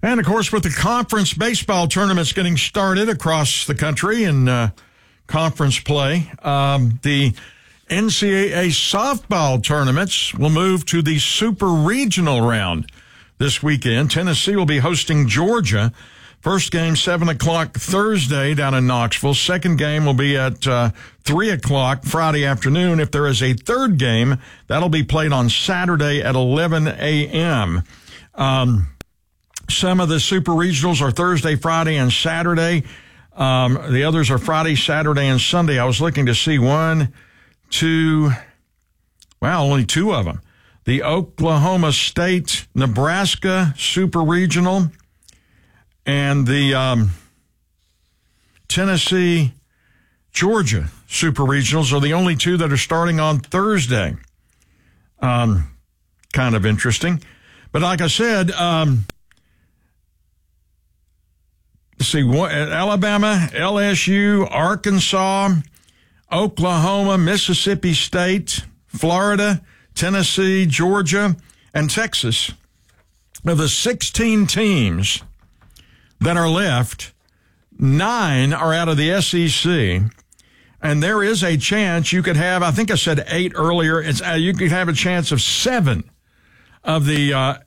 And, of course, with the conference baseball tournaments getting started across the country in conference play, the NCAA softball tournaments will move to the super regional round this weekend. Tennessee will be hosting Georgia. First game, 7 o'clock Thursday down in Knoxville. Second game will be at 3 o'clock Friday afternoon. If there is a third game, that'll be played on Saturday at 11 a.m. Some of the super regionals are Thursday, Friday, and Saturday. The others are Friday, Saturday, and Sunday. I was looking to see only two of them. The Oklahoma State, Nebraska Super Regional and the Tennessee, Georgia Super Regionals are the only two that are starting on Thursday. Kind of interesting. But like I said, let's see, Alabama, LSU, Arkansas, Oklahoma, Mississippi State, Florida, Tennessee, Georgia, and Texas. Of the 16 teams that are left, 9 are out of the SEC. And there is a chance you could have, I think I said 8 earlier, you could have a chance of 7 of the,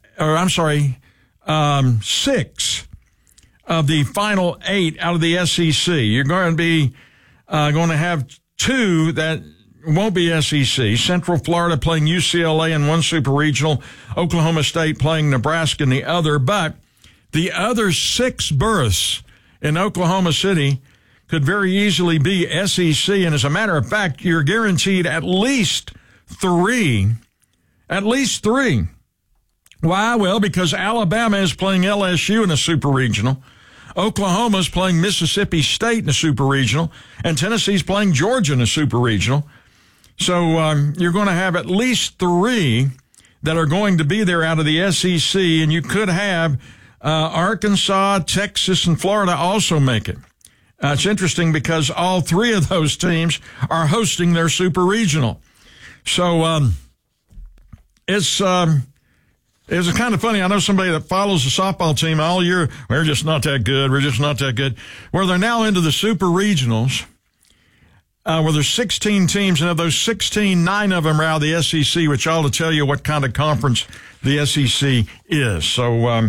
6 of the final 8 out of the SEC. You're going to be going to have 2 that won't be SEC. Central Florida playing UCLA in one super regional, Oklahoma State playing Nebraska in the other. But the other 6 berths in Oklahoma City could very easily be SEC. And as a matter of fact, you're guaranteed at least 3. At least 3. Why? Well, because Alabama is playing LSU in a super regional. Oklahoma's playing Mississippi State in a super regional. And Tennessee's playing Georgia in a super regional. So you're going to have at least 3 that are going to be there out of the SEC. And you could have Arkansas, Texas, and Florida also make it. It's interesting because all 3 of those teams are hosting their super regional. So it's kind of funny. I know somebody that follows the softball team all year. We're just not that good. We're just not that good. Well, they're now into the super regionals, where there's 16 teams, and of those 16, 9 of them are out of the SEC, which ought to tell you what kind of conference the SEC is. So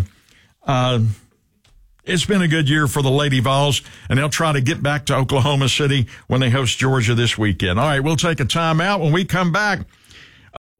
it's been a good year for the Lady Vols, and they'll try to get back to Oklahoma City when they host Georgia this weekend. All right, we'll take a timeout. When we come back,